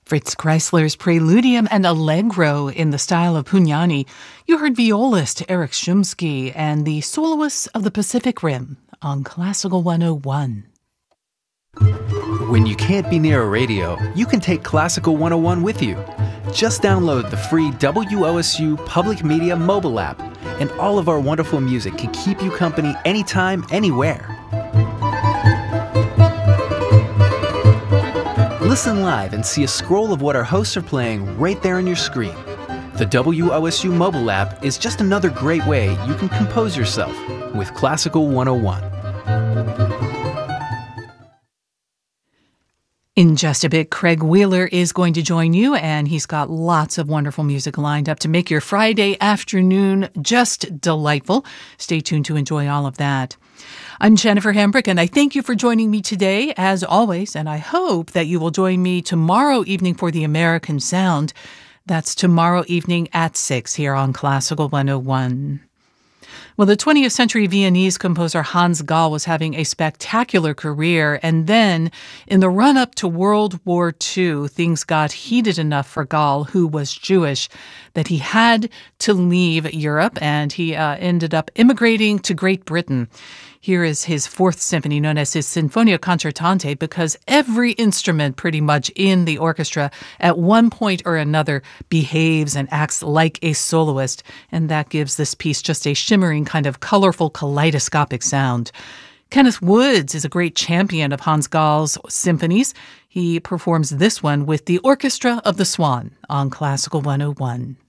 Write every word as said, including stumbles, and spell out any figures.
Fritz Kreisler's Preludium and Allegro in the style of Pugnani. You heard violist Eric Shumsky and the soloists of the Pacific Rim on Classical one oh one. When you can't be near a radio, you can take Classical one oh one with you. Just download the free W O S U Public Media mobile app, and all of our wonderful music can keep you company anytime, anywhere. Listen live and see a scroll of what our hosts are playing right there on your screen. The W O S U mobile app is just another great way you can compose yourself with Classical one oh one. In just a bit, Craig Wheeler is going to join you, and he's got lots of wonderful music lined up to make your Friday afternoon just delightful. Stay tuned to enjoy all of that. I'm Jennifer Hambrick, and I thank you for joining me today, as always, and I hope that you will join me tomorrow evening for the American Sound. That's tomorrow evening at six here on Classical one oh one. Well, the twentieth century Viennese composer Hans Gall was having a spectacular career, and then in the run-up to World War Two, things got heated enough for Gall, who was Jewish, that he had to leave Europe, and he uh, ended up immigrating to Great Britain. Here is his fourth symphony, known as his Sinfonia Concertante, because every instrument pretty much in the orchestra at one point or another behaves and acts like a soloist, and that gives this piece just a shimmering kind of colorful kaleidoscopic sound. Kenneth Woods is a great champion of Hans Gall's symphonies. He performs this one with the Orchestra of the Swan on Classical one oh one.